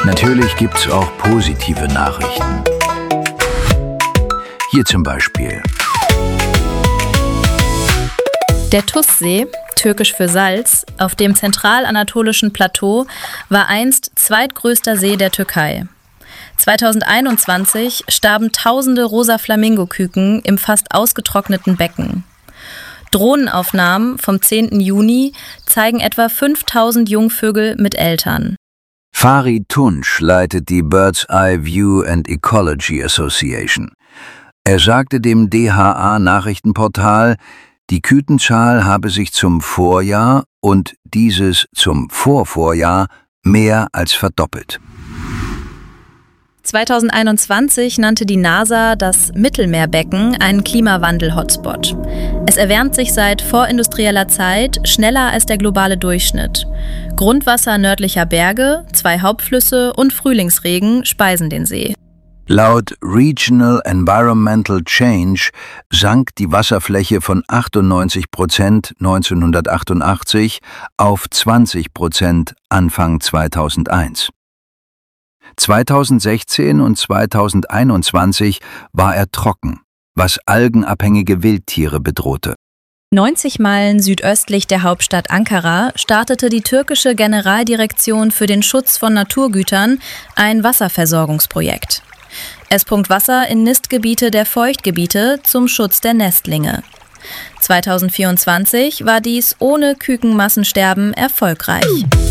Natürlich gibt's auch positive Nachrichten. Hier zum Beispiel. Der Tussee, türkisch für Salz, auf dem zentralanatolischen Plateau war einst zweitgrößter See der Türkei. 2021 starben tausende rosa Flamingoküken im fast ausgetrockneten Becken. Drohnenaufnahmen vom 10. Juni zeigen etwa 5000 Jungvögel mit Eltern. Farid Tunç leitet die Bird's Eye View and Ecology Association. Er sagte dem DHA-Nachrichtenportal, die Kütenzahl habe sich zum Vorjahr und dieses zum Vorvorjahr mehr als verdoppelt. 2021 nannte die NASA das Mittelmeerbecken einen Klimawandel-Hotspot. Es erwärmt sich seit vorindustrieller Zeit schneller als der globale Durchschnitt. Grundwasser nördlicher Berge, 2 Hauptflüsse und Frühlingsregen speisen den See. Laut Regional Environmental Change sank die Wasserfläche von 98% 1988 auf 20% Anfang 2001. 2016 und 2021 war er trocken, was algenabhängige Wildtiere bedrohte. 90 Meilen südöstlich der Hauptstadt Ankara startete die türkische Generaldirektion für den Schutz von Naturgütern ein Wasserversorgungsprojekt. Es pumpt Wasser in Nistgebiete der Feuchtgebiete zum Schutz der Nestlinge. 2024 war dies ohne Kükenmassensterben erfolgreich.